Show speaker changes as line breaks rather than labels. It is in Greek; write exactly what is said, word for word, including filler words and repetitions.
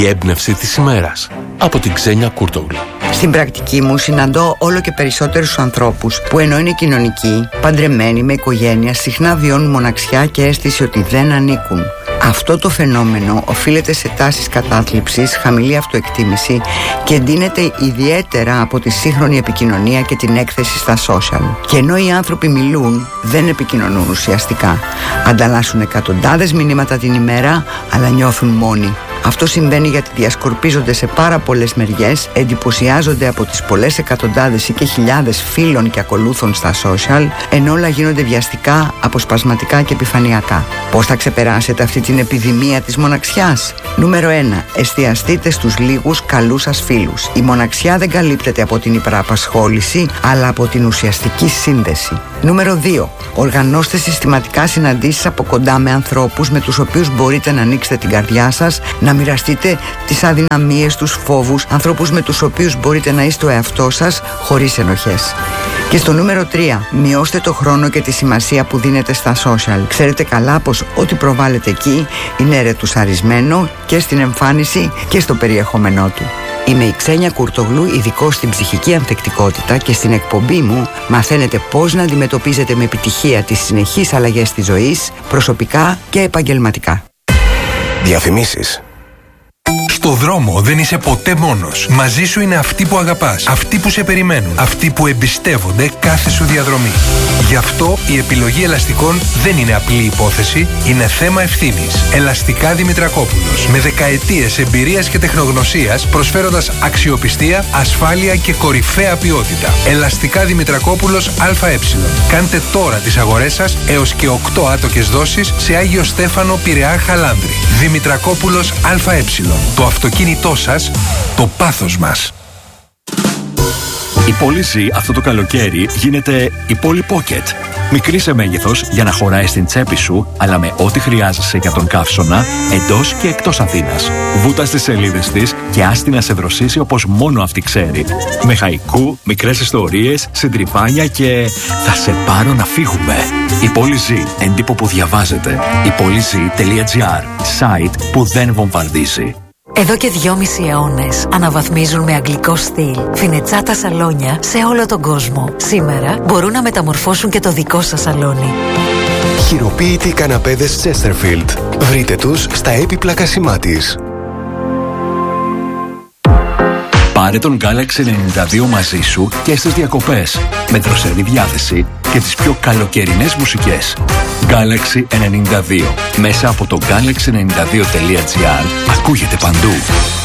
Η έμπνευση της ημέρας από την Ξένια Κούρτογλου.
Στην πρακτική μου συναντώ όλο και περισσότερους ανθρώπους που ενώ είναι κοινωνικοί, παντρεμένοι με οικογένεια, συχνά βιώνουν μοναξιά και αίσθηση ότι δεν ανήκουν. Αυτό το φαινόμενο οφείλεται σε τάσεις κατάθλιψης, χαμηλή αυτοεκτίμηση και εντείνεται ιδιαίτερα από τη σύγχρονη επικοινωνία και την έκθεση στα social. Και ενώ οι άνθρωποι μιλούν, δεν επικοινωνούν ουσιαστικά. Ανταλλάσσουν εκατοντάδες μηνύματα την ημέρα, αλλά νιώθουν μόνοι. Αυτό συμβαίνει γιατί διασκορπίζονται σε πάρα πολλές μεριές, εντυπωσιάζονται από τις πολλές εκατοντάδες ή και χιλιάδες φίλων και ακολούθων στα social, ενώ όλα γίνονται βιαστικά, αποσπασματικά και επιφανειακά. Πώς θα ξεπεράσετε αυτή την επιδημία της μοναξιάς? Νούμερο ένα. Εστιαστείτε στους λίγους καλούς σας φίλους. Η μοναξιά δεν καλύπτεται από την υπεραπασχόληση, αλλά από την ουσιαστική σύνδεση. Νούμερο δύο. Οργανώστε συστηματικά συναντήσεις από κοντά με ανθρώπους με τους οποίους μπορείτε να ανοίξετε την καρδιά σας, να μοιραστείτε τις αδυναμίες, τους φόβους, ανθρώπους με τους οποίους μπορείτε να είστε ο εαυτός σας χωρίς ενοχές. Και στο νούμερο τρία. Μειώστε το χρόνο και τη σημασία που δίνετε στα social. Ξέρετε καλά πως ό,τι προβάλλετε εκεί είναι ρετουσαρισμένο και στην εμφάνιση και στο περιεχόμενό του. Είμαι η Ξένια Κούρτογλου, ειδικός στην ψυχική ανθεκτικότητα, και στην εκπομπή μου μαθαίνετε πώς να αντιμετωπίζετε με επιτυχία τις συνεχείς αλλαγές της ζωής, προσωπικά και επαγγελματικά.
Διαφημίσεις.
Στο δρόμο δεν είσαι ποτέ μόνος. Μαζί σου είναι αυτοί που αγαπάς, αυτοί που σε περιμένουν, αυτοί που εμπιστεύονται κάθε σου διαδρομή. Γι' αυτό η επιλογή ελαστικών δεν είναι απλή υπόθεση, είναι θέμα ευθύνης. Ελαστικά Δημητρακόπουλος. Με δεκαετίες εμπειρίας και τεχνογνωσίας, προσφέροντας αξιοπιστία, ασφάλεια και κορυφαία ποιότητα. Ελαστικά Δημητρακόπουλος ΑΕ. Κάντε τώρα τις αγορές σας έως και οκτώ άτοκες δόσεις σε Άγιο Στέφανο, Πειραιά, Χαλάνδρη. Δημητρακόπουλος ΑΕ. Το αυτοκίνητό σας, το πάθος μας.
Η πόλη Ζή αυτό το καλοκαίρι γίνεται η πόλη Pocket. Μικρή σε μέγεθος για να χωράει στην τσέπη σου, αλλά με ό,τι χρειάζεσαι για τον καύσωνα εντός και εκτός Αθήνας. Βούτα στις σελίδες της και άστη να σε δροσίσει όπως μόνο αυτή ξέρει. Με χαϊκού, μικρές ιστορίες, συντριβάνια και θα σε πάρω να φύγουμε. Η πόλη Ζή, έντυπο που διαβάζεται. η πόλη ζή τελεία τζι άρ, site που δεν βομβαρδίζει.
Εδώ και δυόμισι αιώνες αναβαθμίζουν με αγγλικό στυλ φινετσάτα σαλόνια σε όλο τον κόσμο. Σήμερα μπορούν να μεταμορφώσουν και το δικό σας σαλόνι.
Χειροποίητοι καναπέδες Chesterfield. Βρείτε τους στα έπιπλα Κασιμάτης.
Πάρε τον Galaxy ενενήντα δύο μαζί σου και στις διακοπές, με δροσερή διάθεση και τις πιο καλοκαιρινές μουσικές. Galaxy ενενήντα δύο. Μέσα από το γκάλαξι ενενήντα δύο τελεία τζι άρ ακούγεται παντού.